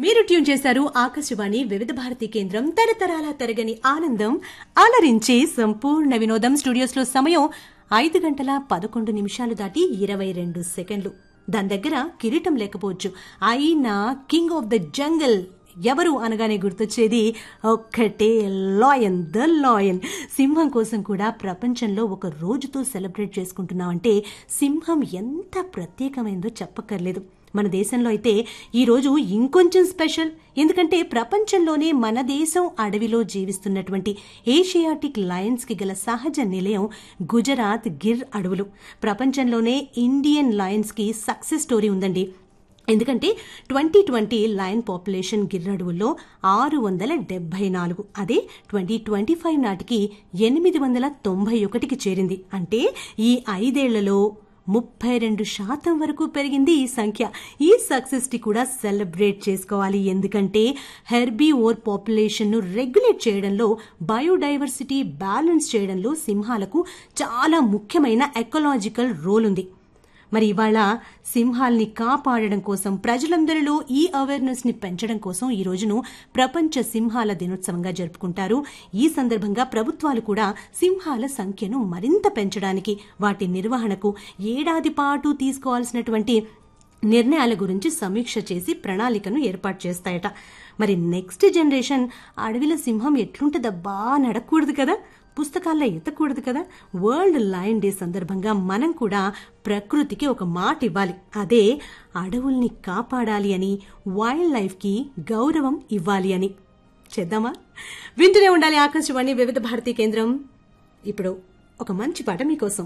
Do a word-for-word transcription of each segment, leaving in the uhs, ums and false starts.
మీరు ట్యూన్ చేశారు ఆకాశవాణి వివిధ భారతి కేంద్రం. తరతరాల తరగని ఆనందం అలరించే సంపూర్ణ వినోదం. స్టూడియోస్ లో సమయం ఐదు గంటల పదకొండు నిమిషాలు దాటి ఇరవై రెండు సెకండ్లు. దాని దగ్గర కిరీటం లేకపోవచ్చు, అయినా కింగ్ ఆఫ్ ద జంగల్ ఎవరు అనగానే గుర్తొచ్చేది ఒక్కటే, లాయన్. The lion. సింహం కోసం కూడా ప్రపంచంలో ఒక రోజుతో సెలబ్రేట్ చేసుకుంటున్నామంటే సింహం ఎంత ప్రత్యేకమైందో చెప్పక్కర్లేదు. మన దేశంలో అయితే ఈ రోజు ఇంకొంచెం స్పెషల్. ఎందుకంటే ప్రపంచంలోనే మన దేశం అడవిలో జీవిస్తున్నటువంటి ఏషియాటిక్ లయన్స్ కి గల సహజ నిలయం గుజరాత్ గిర్ అడవులు. ప్రపంచంలోనే ఇండియన్ లయన్స్ కి సక్సెస్ స్టోరీ ఉందండి. ఎందుకంటే ట్వంటీ ట్వంటీ లయన్ పాపులేషన్ గిర్రడవుల్లో ఆరు వందల డెబ్బై నాలుగు, అదే ట్వంటీ ట్వంటీ ఫైవ్ నాటికి ఎనిమిది వందల తొంభై ఒకటికి చేరింది. అంటే ఈ ఐదేళ్లలో ముప్పై రెండు శాతం వరకు పెరిగింది ఈ సంఖ్య. ఈ సక్సెస్ ని కూడా సెలబ్రేట్ చేసుకోవాలి. ఎందుకంటే హెర్బీ ఓర్ పాపులేషన్ ను రెగ్యులేట్ చేయడంలో, బయోడైవర్సిటీ బ్యాలెన్స్ చేయడంలో సింహాలకు చాలా ముఖ్యమైన ఎకలాజికల్ రోల్ ఉంది. మరి ఇవాళ సింహాల్ని కాపాడడం కోసం, ప్రజలందరిలో ఈ అవేర్నెస్ ని పెంచడం కోసం ఈ రోజును ప్రపంచ సింహాల దినోత్సవంగా జరుపుకుంటారు. ఈ సందర్భంగా ప్రభుత్వాలు కూడా సింహాల సంఖ్యను మరింత పెంచడానికి, వాటి నిర్వహణకు ఏడాది పాటు తీసుకోవాల్సినటువంటి నిర్ణయాల గురించి సమీక్ష చేసి ప్రణాళికను ఏర్పాటు చేస్తాయట. మరి నెక్స్ట్ జనరేషన్ అడవిల సింహం ఎట్లుంటదబ్బా నడకూడదు కదా, పుస్తకాల్లో ఎత్తకూడదు కదా. వరల్డ్ లయన్ డే సందర్భంగా మనం కూడా ప్రకృతికి ఒక మాట ఇవ్వాలి. అదే అడవుల్ని కాపాడాలి అని, వైల్డ్ లైఫ్ కి గౌరవం ఇవ్వాలి అని. చేద్దామా? వింటూనే ఉండాలి ఆకాశవాణి వివిధ భారతి కేంద్రం. ఇప్పుడు ఒక మంచి పాట మీకోసం.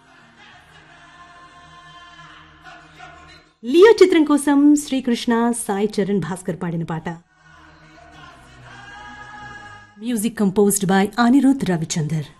లియో చిత్రం కోసం శ్రీకృష్ణ, సాయి చరణ్, భాస్కర్ పాడిన పాట. Music composed by Anirudh Ravichandar.